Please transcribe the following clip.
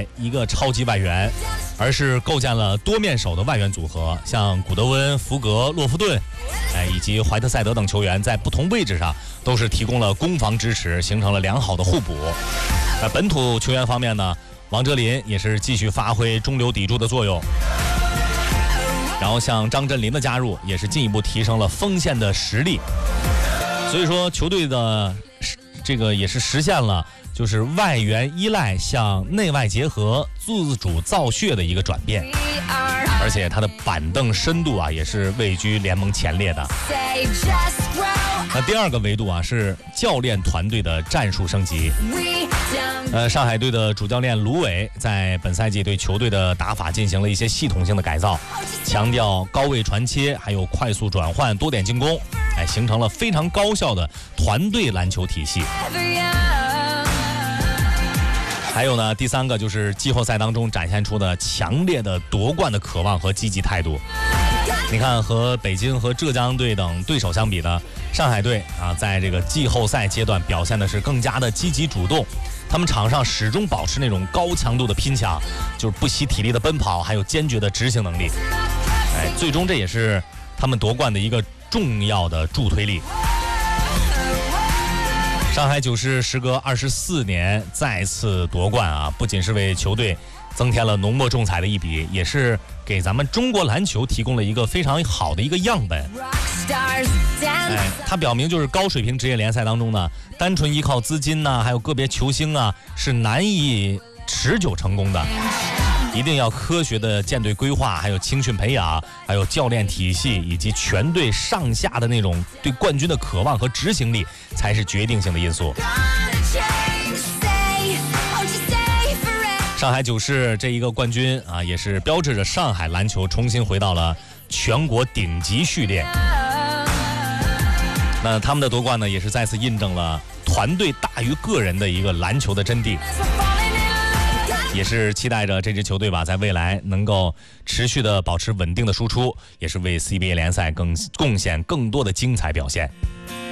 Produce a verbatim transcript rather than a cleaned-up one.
一个超级外援，而是构建了多面手的外援组合，像古德温、福格、洛夫顿，哎，以及怀特塞德等球员在不同位置上都是提供了攻防支持，形成了良好的互补。那本土球员方面呢，王哲林也是继续发挥中流砥柱的作用。然后像张镇麟的加入，也是进一步提升了锋线的实力。所以说，球队的这个也是实现了就是外援依赖向内外结合、自主造血的一个转变。而且他的板凳深度啊，也是位居联盟前列的。那第二个维度啊，是教练团队的战术升级。呃，上海队的主教练卢伟在本赛季对球队的打法进行了一些系统性的改造，强调高位传切，还有快速转换、多点进攻，哎，形成了非常高效的团队篮球体系。还有呢，第三个就是季后赛当中展现出的强烈的夺冠的渴望和积极态度。你看，和北京和浙江队等对手相比呢，上海队啊，在这个季后赛阶段表现的是更加的积极主动。他们场上始终保持那种高强度的拼抢，就是不惜体力的奔跑，还有坚决的执行能力。哎，最终这也是他们夺冠的一个重要的助推力。上海九狮时隔二十四年再次夺冠啊，不仅是为球队增添了浓墨重彩的一笔，也是给咱们中国篮球提供了一个非常好的一个样本。哎，它表明就是高水平职业联赛当中呢，单纯依靠资金呢，还有个别球星啊，是难以持久成功的。一定要科学的舰队规划，还有青训培养，还有教练体系，以及全队上下的那种对冠军的渴望和执行力，才是决定性的因素。上海九狮这一个冠军啊，也是标志着上海篮球重新回到了全国顶级序列。那他们的夺冠呢，也是再次印证了团队大于个人的一个篮球的真谛。也是期待着这支球队吧，在未来能够持续的保持稳定的输出，也是为 C B A 联赛更贡献更多的精彩表现。